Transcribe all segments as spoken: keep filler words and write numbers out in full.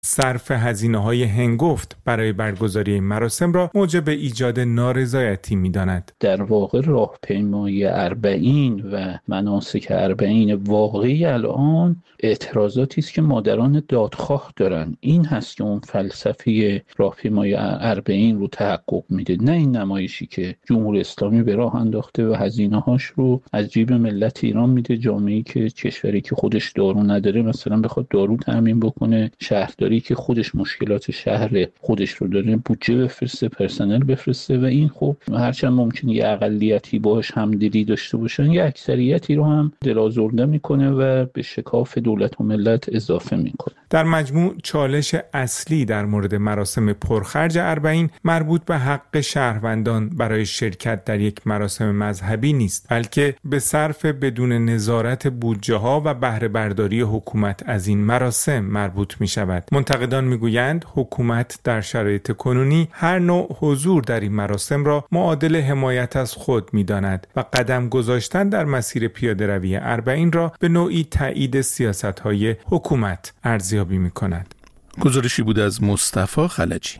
صرف هزینه‌های هنگفت برای برگزاری این مراسم را موجب ایجاد نارضایتی می‌داند. در واقع راهپیمایی اربعین و مناسک اربعین واقعی الان اعتراضاتی است که مادران دادخواه دارن. این هست که اون فلسفه راهپیمایی اربعین رو تحقق میده، نه این نمایشی که جمهوری اسلامی به راه انداخته و هزینه‌هاش رو از جیب ملت ایران میده. جامعه‌ای که کشوری که خودش دارو نداره مثلا بخواد دارو تامین بکنه، شهرداری که خودش مشکلات شهر خودش رو داره بودجه بفرسته، پرسنل بفرسته و این خب هرچند ممکنه یه اقلیتی باهاش همدلی داشته باشن یه اکثریتی رو هم دلازرده میکنه و به شکاف دولت و ملت اضافه میکنه. در مجموع چالش اصلی در مورد مراسم پرخرج اربعین مربوط به حق شهروندان برای شرکت در یک مراسم مذهبی نیست، بلکه به صرف بدون نظارت بودجه ها و بهره برداری حکومت از این مراسم مربوط می شود. منتقدان می گویند حکومت در شرایط کنونی هر نوع حضور در این مراسم را معادل حمایت از خود می داند و قدم گذاشتن در مسیر پیاده روی اربعین را به نوعی تایید سیاست های حکومت ارزیابی می کند. گزارشی بود از مصطفی خلجی.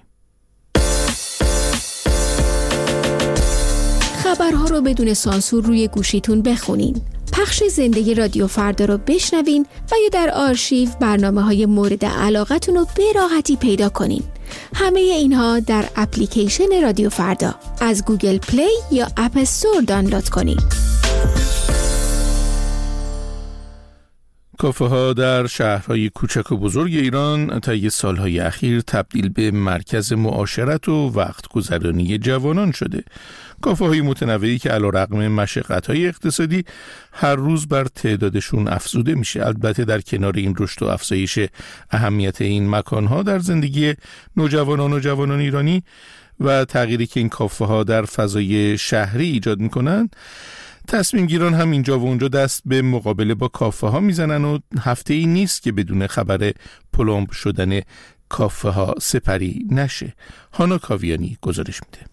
خبرها رو بدون سانسور روی گوشیتون بخونین. پخش زنده رادیو فردا رو بشنوین و یا در آرشیو برنامه‌های مورد علاقتون رو به راحتی پیدا کنین. همه اینها در اپلیکیشن رادیو فردا از گوگل پلی یا اپ استور دانلود کنین. کافه ها در شهرهای کوچک و بزرگ ایران طی سالهای اخیر تبدیل به مرکز معاشرت و وقت گذرانی جوانان شده. کافه های متنوعی که علیرغم مشقت های اقتصادی هر روز بر تعدادشون افزوده میشه. البته در کنار این رشد و افزایش اهمیت این مکان ها در زندگی نوجوانان و جوانان ایرانی و تغییری که این کافه ها در فضای شهری ایجاد میکنن، تصمیم گیران هم اینجا و اونجا دست به مقابله با کافه ها میزنن و هفته ای نیست که بدون خبر پلمب شدن کافه ها سپری نشه. هانا کاویانی گزارش میده.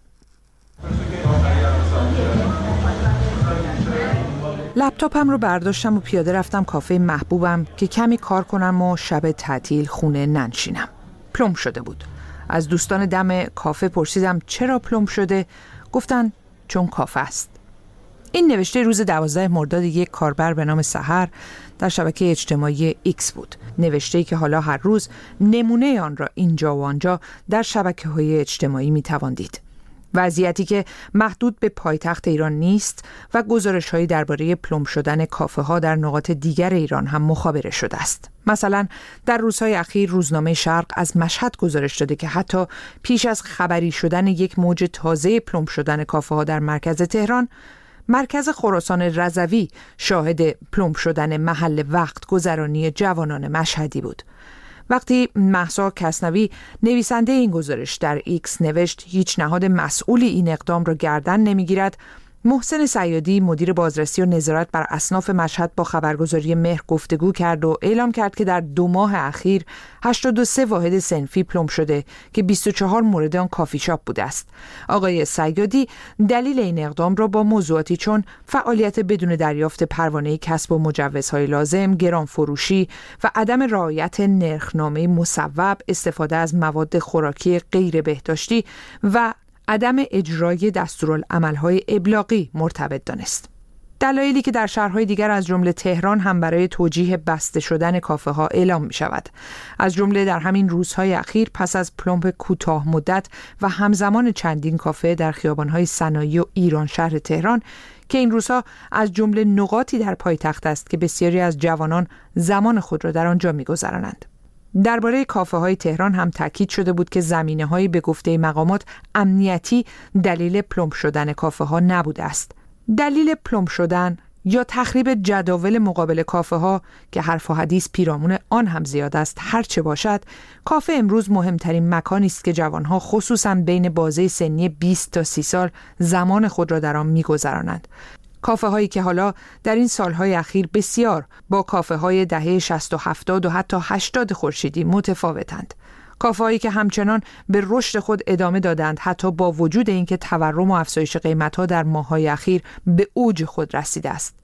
لپتاپم رو برداشتم و پیاده رفتم کافه محبوبم که کمی کار کنم و شب تعطیل خونه ننشینم. پلمب شده بود. از دوستان دم کافه پرسیدم چرا پلمب شده؟ گفتن چون کافه است. این نوشته روز دوازده مرداد یک کاربر به نام سحر در شبکه اجتماعی ایکس بود. نوشته‌ای که حالا هر روز نمونه آن را اینجا و آنجا در شبکه‌های اجتماعی می‌توان دید. وضعیتی که محدود به پایتخت ایران نیست و گزارش‌هایی درباره پلمب شدن کافه‌ها در نقاط دیگر ایران هم مخابره شده است. مثلا در روزهای اخیر روزنامه شرق از مشهد گزارش داده که حتی پیش از خبری شدن یک موج تازه پلمب شدن کافه‌ها در مرکز تهران، مرکز خراسان رضوی شاهد پلمب شدن محل وقت گذرانی جوانان مشهدی بود. وقتی مهسا کسنوی نویسنده این گزارش در ایکس نوشت هیچ نهاد مسئولی این اقدام را گردن نمیگیرد، محسن صیادی مدیر بازرسی و نظارت بر اصناف مشهد با خبرگزاری مهر گفتگو کرد و اعلام کرد که در دو ماه اخیر هشتاد و سه واحد صنفی پلمب شده که بیست و چهار مورد آن کافی شاپ بوده است. آقای صیادی دلیل این اقدام را با موضوعاتی چون فعالیت بدون دریافت پروانه کسب و مجوزهای لازم، گران فروشی و عدم رعایت نرخنامه مصوب، استفاده از مواد خوراکی غیر بهداشتی و عدم اجرای دستورالعمل‌های ابلاغی مرتبط دانست. دلایلی که در شهرهای دیگر از جمله تهران هم برای توجیه بسته شدن کافه ها اعلام می شود. از جمله در همین روزهای اخیر پس از پلمب کوتاه مدت و همزمان چندین کافه در خیابان‌های صنایع و ایران شهر تهران که این روزها از جمله نقاطی در پایتخت است که بسیاری از جوانان زمان خود را در آنجا می‌گذرانند. درباره کافه های تهران هم تاکید شده بود که زمینه هایی به گفته مقامات امنیتی دلیل پلمب شدن کافه ها نبوده است. دلیل پلمب شدن یا تخریب جداول مقابل کافه ها که حرف و حدیث پیرامون آن هم زیاد است، هر چه باشد کافه امروز مهمترین مکانی است که جوانها خصوصا بین بازه سنی بیست تا سی سال زمان خود را در آن می‌گذرانند. کافه هایی که حالا در این سالهای اخیر بسیار با کافه های دهه شصت و هفتاد و حتی هشتاد خورشیدی متفاوتند. کافه هایی که همچنان به رشد خود ادامه دادند حتی با وجود اینکه تورم و افزایش قیمت ها در ماه‌های اخیر به اوج خود رسیده است.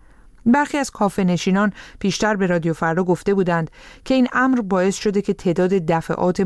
برخی از کافه نشینان پیشتر به رادیو فردا گفته بودند که این امر باعث شده که تعداد دفعات